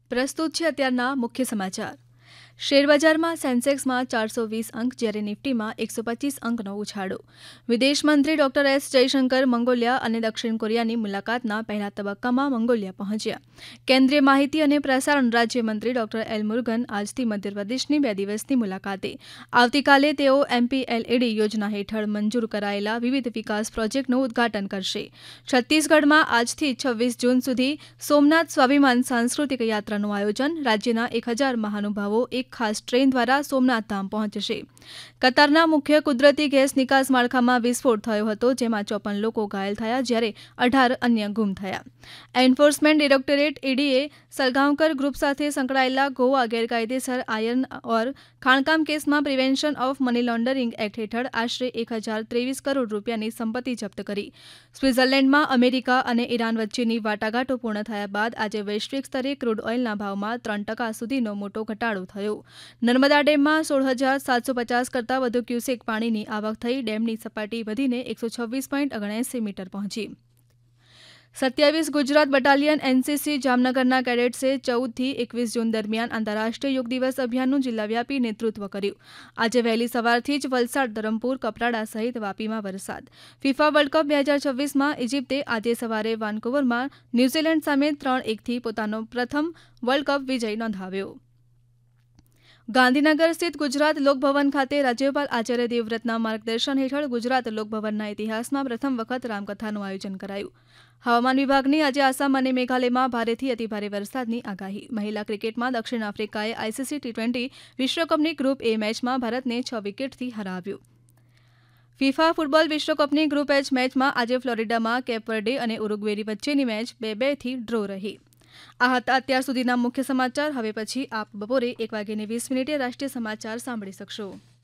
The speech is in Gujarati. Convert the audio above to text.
પ્રસ્તુત છે અત્યારના મુખ્ય સમાચાર। શેરબજારમાં સેન્સેક્સમાં 420 અંક જ્યારે નિફ્ટીમાં 125 અંકનો ઉછાળો। વિદેશ મંત્રી ડોક્ટર એસ જયશંકર મંગોલિયા અને દક્ષિણ કોરિયાની મુલાકાતના પહેલા તબક્કામાં મંગોલિયા પહોંચ્યા। કેન્દ્રીય માહિતી અને પ્રસારણ રાજ્યમંત્રી ડોક્ટર એલ મુરુગન આજથી મધ્યપ્રદેશની 2 દિવસની મુલાકાતે। આવતીકાલે તેઓ MPLAD યોજના હેઠળ મંજૂર કરાયેલા વિવિધ વિકાસ પ્રોજેક્ટનું ઉદ્ઘાટન કરશે। છત્તીસગઢમાં આજથી 26 જૂન સુધી સોમનાથ સ્વાભિમાન સાંસ્કૃતિક યાત્રાનું આયોજન। રાજ્યના 1000 મહાનુભાવો એક ખાસ ટ્રેન દ્વારા સોમનાથ ધામ પહોંચશે। કતારના મુખ્ય કુદરતી ગેસ નિકાસ માળખામાં વિસ્ફોટ થયો હતો, જેમાં 54 લોકો ઘાયલ થયા જ્યારે 18 અન્ય ગુમ થયા। એન્ફોર્સમેન્ટ ડિરેક્ટોરેટ EDએ સલગાંવકર ગ્રુપ સાથે સંકળાયેલા ગોવા ગેરકાયદેસર આયર્ન ઓર ખાણકામ કેસમાં prevention of money laundering act હેઠળ આશરે 1023 કરોડ રૂપિયાની સંપત્તિ જપ્ત કરી। સ્વિટ્ઝરલેન્ડમાં અમેરિકા અને ઈરાન વચ્ચેની વાટાઘાટો પૂર્ણ થયા બાદ આજે વૈશ્વિક સ્તરે ક્રૂડ ઓઇલના ભાવમાં 3% સુધીનો મોટો ઘટાડો થયો। નર્મદા ડેમમાં 16,750 કરતાં વધુ ક્યુસેક પાણીની આવક થઈ। ડેમની સપાટી વધીને 126.79 મીટર પહોંચી। 27 ગુજરાત બટાલિયન NCC જામનગરના કેડેટ્સે 14 થી 21 જૂન દરમિયાન આંતરરાષ્ટ્રીય યોગ દિવસ અભિયાનનું જિલ્લાવ્યાપી નેતૃત્વ કર્યું। આજે વહેલી સવારથી જ વલસાડ, ધરમપુર, કપરાડા સહિત વાપીમાં વરસાદ। ફિફા વર્લ્ડ કપ 2026માં ઇજિપ્તે આજે સવારે વાનકુવરમાં ન્યૂઝીલેન્ડ સામે 3-1થી પોતાનો પ્રથમ વર્લ્ડ કપ વિજય નોંધાવ્યો। ગાંધીનગર સ્થિત ગુજરાત લોકભવન ખાતે રાજ્યપાલ આચાર્ય દેવવ્રતના માર્ગદર્શન હેઠળ ગુજરાત લોકભવનના ઇતિહાસમાં પ્રથમ વખત રામકથાનું આયોજન કરાયું। હવામાન વિભાગની આજે આસામ અને મેઘાલયમાં ભારેથી અતિભારે વરસાદની આગાહી। મહિલા ક્રિકેટમાં દક્ષિણ આફ્રિકાએ ICC T20 વિશ્વકપની ગ્રુપ A મેચમાં ભારતને 6 વિકેટથી હરાવ્યું। ફિફા ફૂટબોલ વિશ્વકપની ગ્રુપ H મેચમાં આજે ફ્લોરિડામાં કેપ વર્ડે અને ઉરુગ્વેની વચ્ચેની મેચ 2-2થી ડ્રો રહી। આ હતા અત્યાર સુધીના મુખ્ય સમાચાર। હવે પછી આપ બપોરે 1:20 રાષ્ટ્રીય સમાચાર સાંભળી શકશો।